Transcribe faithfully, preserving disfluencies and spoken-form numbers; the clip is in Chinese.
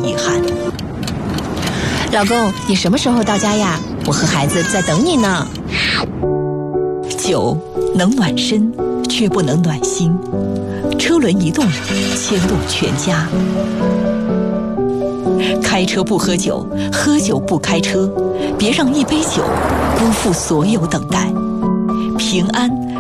遗憾。 老公，你什么时候到家呀？我和孩子在等你呢。 酒能暖身，却不能暖心。车轮一动，牵动全家。开车不喝酒，喝酒不开车，别让一杯酒辜负所有等待。平安